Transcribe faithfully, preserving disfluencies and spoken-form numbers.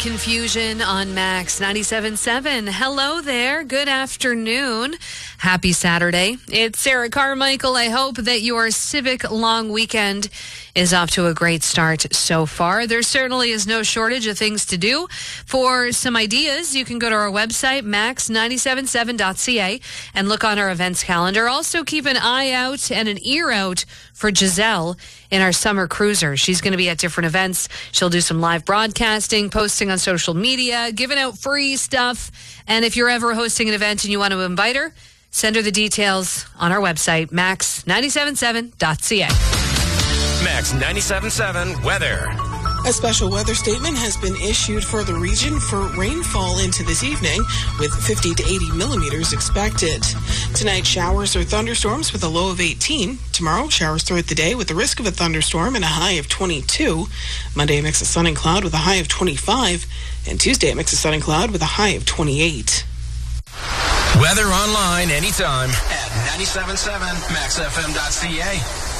Confusion on Max ninety-seven point seven. Hello there. Good afternoon. Happy Saturday. It's Sarah Carmichael. I hope that your civic long weekend is off to a great start so far. There certainly is no shortage of things to do. For some ideas, you can go to our website, max nine seven seven dot c a, and look on our events calendar. Also, keep an eye out and an ear out for Giselle in our summer cruiser. She's going to be at different events. She'll do some live broadcasting, posting on social media, giving out free stuff. And if you're ever hosting an event and you want to invite her, send her the details on our website, max nine seven seven dot c a. Max ninety-seven point seven weather. A special weather statement has been issued for the region for rainfall into this evening, with fifty to eighty millimeters expected. Tonight, showers or thunderstorms with a low of eighteen. Tomorrow, showers throughout the day with the risk of a thunderstorm and a high of twenty-two. Monday, a mix of sun and cloud with a high of twenty-five. And Tuesday, a mix of sun and cloud with a high of twenty-eight. Weather online anytime at ninety-seven point seven max f m dot c a.